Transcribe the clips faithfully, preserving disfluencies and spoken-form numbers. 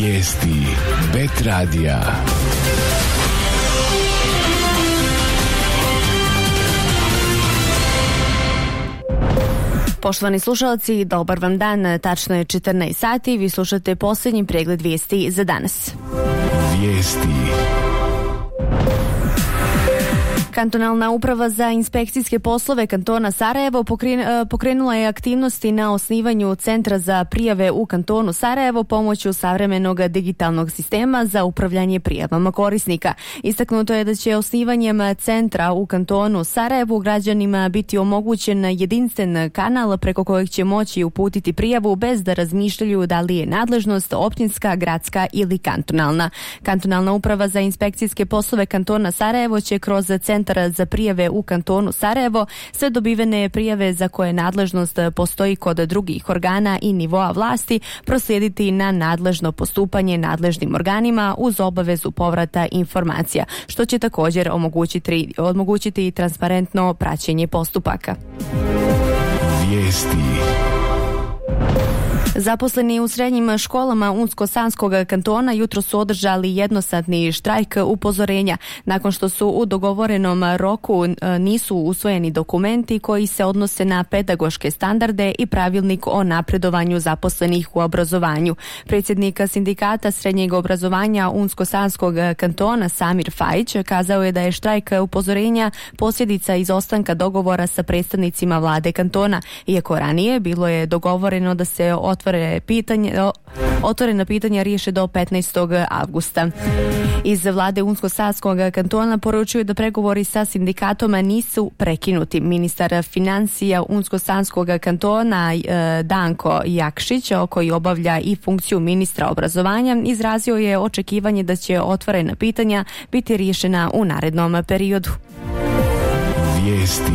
Vijesti Bet radija. Poštovani slušalci, dobar vam dan, tačno je četrnaest sati, vi slušate posljednji pregled vijesti za danas. Vijesti. Kantonalna uprava za inspekcijske poslove kantona Sarajevo pokrenula je aktivnosti na osnivanju Centra za prijave u kantonu Sarajevo pomoću savremenog digitalnog sistema za upravljanje prijavama korisnika. Istaknuto je da će osnivanjem centra u kantonu Sarajevu građanima biti omogućen jedinstven kanal preko kojeg će moći uputiti prijavu bez da razmišljaju da li je nadležnost općinska, gradska ili kantonalna. Kantonalna uprava za inspekcijske poslove kantona Sarajevo će kroz centar za prijave u kantonu Sarajevo sve dobivene prijave za koje nadležnost postoji kod drugih organa i nivoa vlasti proslijediti na nadležno postupanje nadležnim organima uz obavezu povrata informacija, što će također omogućiti, omogućiti transparentno praćenje postupaka. Vijesti. Zaposleni u srednjim školama Unsko-Sanskog kantona jutro su održali jednosatni štrajk upozorenja nakon što su u dogovorenom roku nisu usvojeni dokumenti koji se odnose na pedagoške standarde i pravilnik o napredovanju zaposlenih u obrazovanju. Predsjednik sindikata srednjeg obrazovanja Unsko-Sanskog kantona Samir Fajić kazao je da je štrajk upozorenja posljedica izostanka dogovora sa predstavnicima vlade kantona, iako ranije bilo je dogovoreno da se otvore Pitanje, otvorena pitanja riješe do petnaestog avgusta. Iz vlade Unsko-Sanskog kantona poručuju da pregovori sa sindikatom nisu prekinuti. Ministar financija Unsko-Sanskog kantona Danko Jakšić, koji obavlja i funkciju ministra obrazovanja, izrazio je očekivanje da će otvorena pitanja biti riješena u narednom periodu. Vijesti.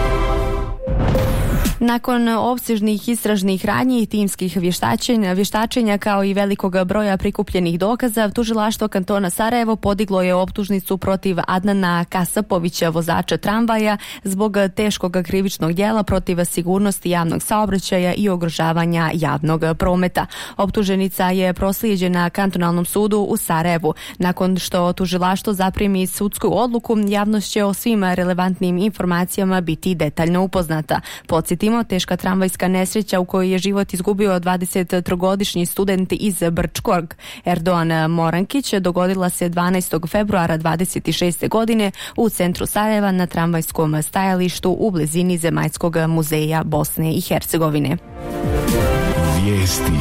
Nakon opsežnih istražnih radnji i timskih vještačenja, vještačenja kao i velikog broja prikupljenih dokaza, tužilaštvo kantona Sarajevo podiglo je optužnicu protiv Adnana Kasapovića, vozača tramvaja, zbog teškog krivičnog djela protiv sigurnosti javnog saobraćaja i ugrožavanja javnog prometa. Optuženica je proslijeđena kantonalnom sudu u Sarajevu. Nakon što tužilaštvo zaprimi sudsku odluku, javnost će o svim relevantnim informacijama biti detaljno upoznata. Podsjetimo, teška tramvajska nesreća u kojoj je život izgubio dvadesettrogodišnji student iz Brčkog Erdoan Morankić dogodila se dvanaestog februara dvadeset šeste godine u centru Sarajeva na tramvajskom stajalištu u blizini Zemaljskog muzeja Bosne i Hercegovine. Vijesti.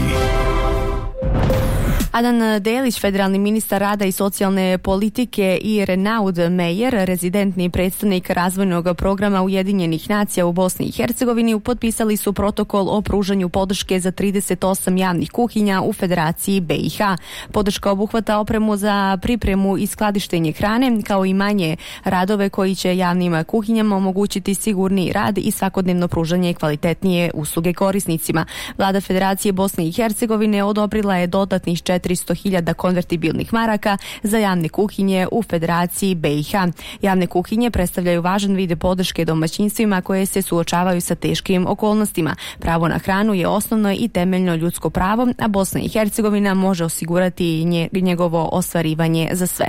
Adan Delić, federalni ministar rada i socijalne politike, i Renaud Meyer, rezidentni predstavnik razvojnog programa Ujedinjenih nacija u Bosni i Hercegovini, potpisali su protokol o pružanju podrške za trideset osam javnih kuhinja u Federaciji B i H. Podrška obuhvata opremu za pripremu i skladištenje hrane, kao i manje radove koji će javnim kuhinjama omogućiti sigurniji rad i svakodnevno pružanje kvalitetnije usluge korisnicima. Vlada Federacije Bosne i Hercegovine odobrila je dodatnih četiristo hiljada konvertibilnih maraka za javne kuhinje u Federaciji B i H. Javne kuhinje predstavljaju važan vid podrške domaćinstvima koje se suočavaju sa teškim okolnostima. Pravo na hranu je osnovno i temeljno ljudsko pravo, a Bosna i Hercegovina može osigurati njegovo ostvarivanje za sve.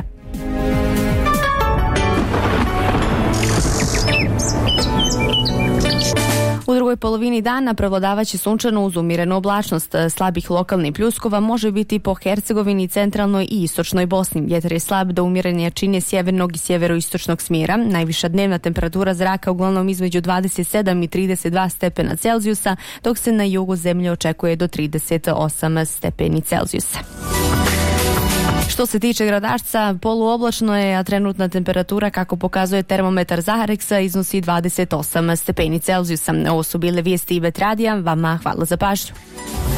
U drugoj polovini dana prevladavaće sunčano uz umjerenu oblačnost. Slabih lokalnih pljuskova može biti po Hercegovini, centralnoj i istočnoj Bosni. Vjetar je slab do umjeren jačine sjevernog i sjeveroistočnog smjera. Najviša dnevna temperatura zraka uglavnom između dvadeset sedam i trideset dva stepena Celzijusa, dok se na jugu zemlje očekuje do trideset osam stepeni Celzijusa. Što se tiče Gradačca, poluoblačno je, a trenutna temperatura, kako pokazuje termometar Zahareksa, iznosi dvadeset osam stepeni Celzijusa. Ovo su bile vijesti Bet radija. Vama hvala za pažnju.